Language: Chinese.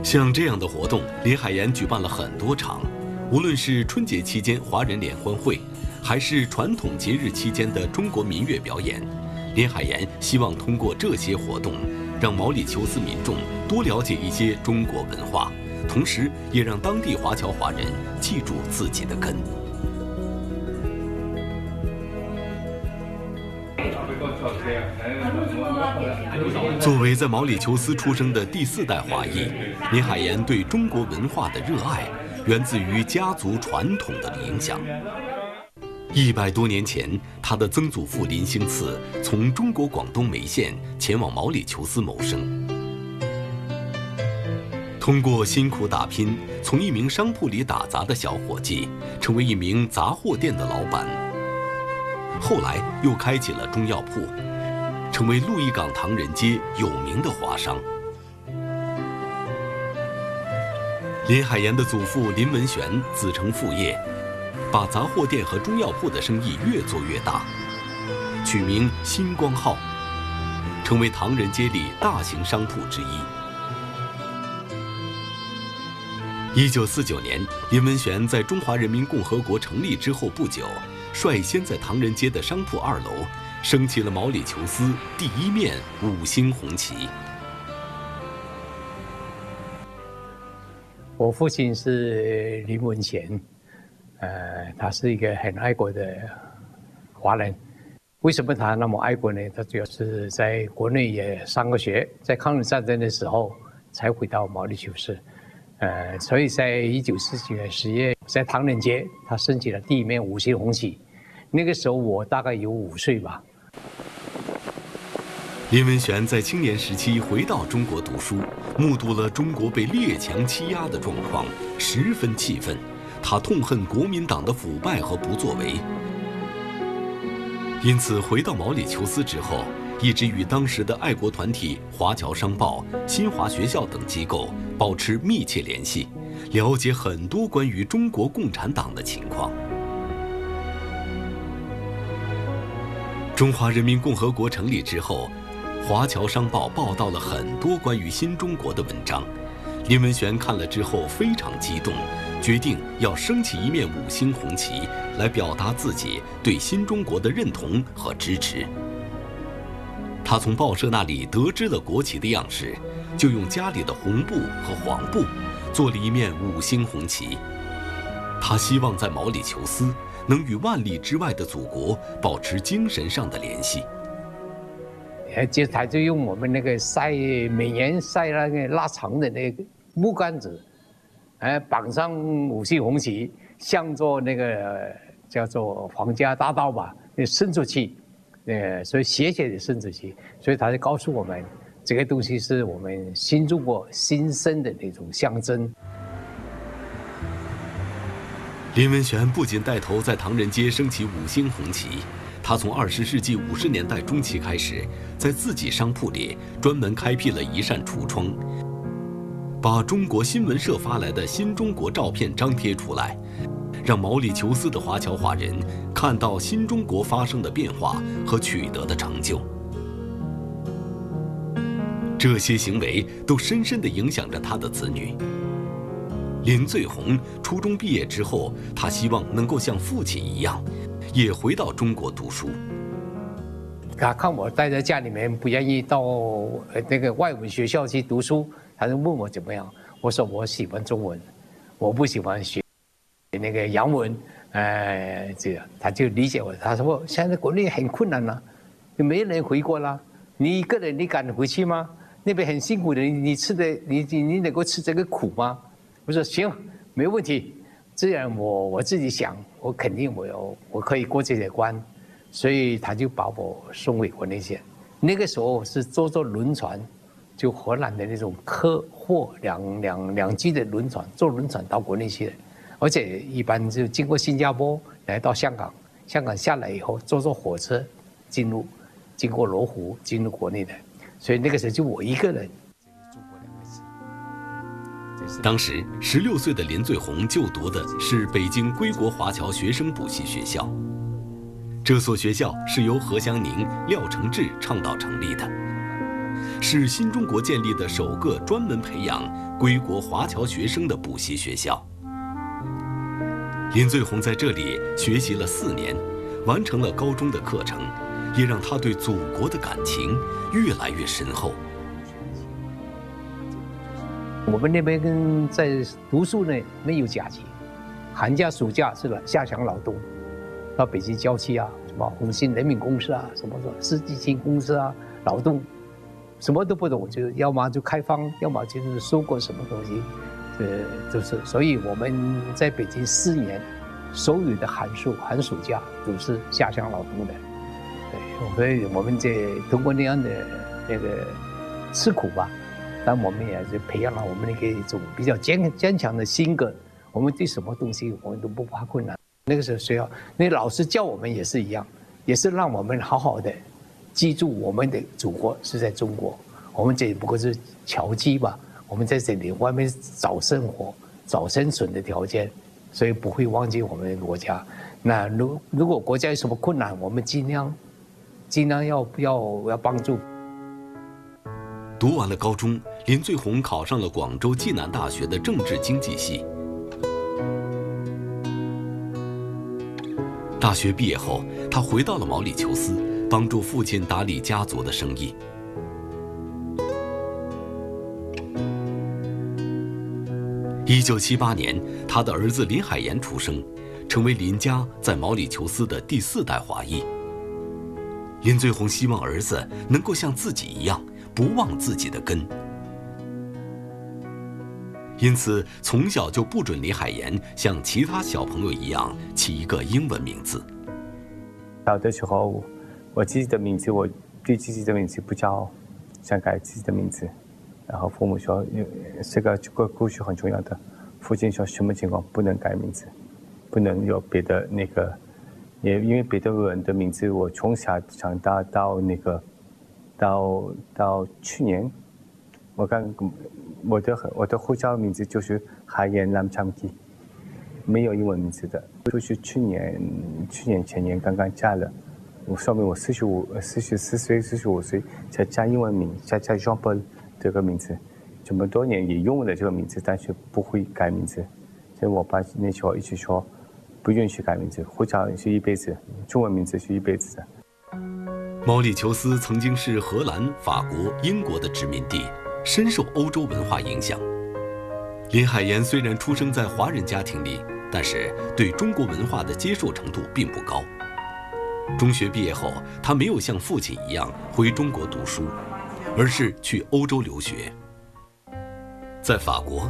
像这样的活动，林海岩举办了很多场，无论是春节期间华人联欢会，还是传统节日期间的中国民乐表演，林海岩希望通过这些活动，让毛里求斯民众多了解一些中国文化，同时也让当地华侨华人记住自己的根。作为在毛里求斯出生的第4代华裔，林海岩对中国文化的热爱源自于家族传统的影响。100多年前，他的曾祖父林兴次从中国广东梅县前往毛里求斯谋生，通过辛苦打拼，从一名商铺里打杂的小伙计，成为一名杂货店的老板。后来又开起了中药铺，成为鹿邑港唐人街有名的华商。林海岩的祖父林文玄子承父业，把杂货店和中药铺的生意越做越大，取名新光号，成为唐人街里大型商铺之一。1949年，林文玄在中华人民共和国成立之后不久，率先在唐人街的商铺2楼升起了毛里求斯第1面5星红旗。 我父亲是林文贤，他是一个很爱国的华人。为什么他那么爱国呢？他主要是在国内也上过学，在抗日战争的时候才回到毛里求斯。所以在1949年10月，在唐人街，他升起了第1面5星红旗。那个时候我大概有5岁吧。 林文玄在青年时期回到中国读书，目睹了中国被列强欺压的状况，十分气愤。他痛恨国民党的腐败和不作为，因此回到毛里求斯之后，一直与当时的爱国团体华侨商报、新华学校等机构保持密切联系，了解很多关于中国共产党的情况。中华人民共和国成立之后，华侨商报报道了很多关于新中国的文章。林文玄看了之后非常激动，决定要升起1面5星红旗，来表达自己对新中国的认同和支持。他从报社那里得知了国旗的样式，就用家里的红布和黄布做了1面5星红旗。他希望在毛里求斯能与万里之外的祖国保持精神上的联系。 他就用我们那个每年晒那个腊肠的那个木杆子，绑上5星红旗，向着那个叫做皇家大道吧，伸出去，所以斜斜的伸出去，所以他就告诉我们，这个东西是我们新中国新生的那种象征。 林文玄不仅带头在唐人街升起5星红旗，他从20世纪50年代中期开始，在自己商铺里专门开辟了一扇橱窗，把中国新闻社发来的新中国照片张贴出来，让毛里求斯的华侨华人看到新中国发生的变化和取得的成就。这些行为都深深地影响着他的子女。林最红初中毕业之后，他希望能够像父亲一样，也回到中国读书。 他看我待在家里面，不愿意到那个外文学校去读书，他就问我怎么样。我说我喜欢中文，我不喜欢学那个洋文。这样他就理解我。他说现在国内很困难了，没人回国了，你一个人你敢回去吗？那边很辛苦的，你能够吃这个苦吗？我说行，没问题。这样我自己想，我肯定我可以过这些关，所以他就把我送回国内去。那个时候是坐轮船，就荷兰的那种客货两机的轮船，坐轮船到国内去的，而且一般就经过新加坡来到香港，香港下来以后坐火车经过罗湖进入国内的，所以那个时候就我一个人。 当时16岁的林最红就读的是北京归国华侨学生补习学校，这所学校是由何香凝、廖承志倡导成立的。 是新中国建立的首个专门培养归国华侨学生的补习学校。林最红在这里学习了4年，完成了高中的课程，也让他对祖国的感情越来越深厚。 我们那边在读书呢，没有假期，寒假暑假是下乡劳动，到北京郊区啊，什么红星人民公司啊，什么世纪青公司啊，劳动，什么都不懂，就要么就开荒，要么就是收割什么东西，就是，所以我们在北京4年，所有的寒暑假都是下乡劳动的，对，所以我们通过那样的那个吃苦吧。但我们也是培养了我们一种比较坚强的性格，我们对什么东西我们都不怕困难。那个时候学校，那老师教我们也是一样，也是让我们好好的记住我们的祖国是在中国，我们这不过是侨居吧，我们在这里外面找生活、找生存的条件，所以不会忘记我们的国家。那如果国家有什么困难，我们尽量要帮助。 读完了高中，林最红考上了广州暨南大学的政治经济系。大学毕业后，他回到了毛里求斯，帮助父亲打理家族的生意。1978年，他的儿子林海岩出生，成为林家在毛里求斯的第4代华裔。林最红希望儿子能够像自己一样，不忘自己的根，因此从小就不准林海岩像其他小朋友一样起一个英文名字。 小的时候，我自己的名字，我对自己的名字不叫，想改自己的名字。然后父母说，这个故事很重要的。父亲说什么情况不能改名字，不能有别的那个，也因为别的人的名字，我从小长大到那个。到去年，我的护照名字就是海岩lam chamki，没有英文名字的，就是去年前年刚刚加了，说明我44岁45岁才加英文名，才加 Jean Paul 这个名字，这么多年也用了这个名字，但是不会改名字，所以我爸那时候一直说不允许改名字，护照是一辈子，中文名字是一辈子的。 毛里求斯曾经是荷兰、法国、英国的殖民地，深受欧洲文化影响。林海岩虽然出生在华人家庭里，但是对中国文化的接受程度并不高。中学毕业后，他没有像父亲一样回中国读书，而是去欧洲留学。在法国，